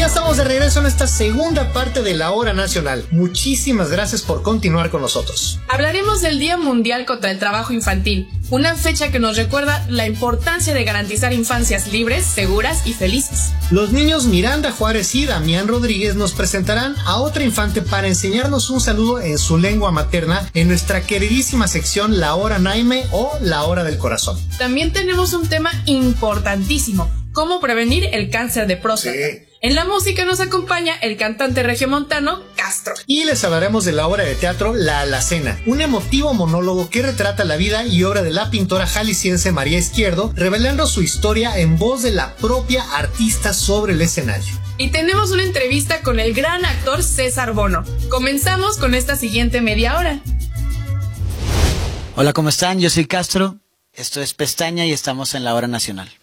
estamos de regreso en esta segunda parte de la Hora Nacional. Muchísimas gracias por continuar con nosotros. Hablaremos del Día Mundial contra el Trabajo Infantil, una fecha que nos recuerda la importancia de garantizar infancias libres, seguras y felices. Los niños Miranda Juárez y Damián Rodríguez nos presentarán a otra infante para enseñarnos un saludo en su lengua materna en nuestra queridísima sección La Hora Naime o La Hora del Corazón. También tenemos un tema importantísimo: cómo prevenir el cáncer de próstata. Sí. En la música nos acompaña el cantante regiomontano Castro. Y les hablaremos de la obra de teatro La Alacena, un emotivo monólogo que retrata la vida y obra de la pintora jalisciense María Izquierdo, revelando su historia en voz de la propia artista sobre el escenario. Y tenemos una entrevista con el gran actor César Bono. Comenzamos con esta siguiente media hora. Hola, ¿cómo están? Yo soy Castro, esto es Pestaña y estamos en la Hora Nacional.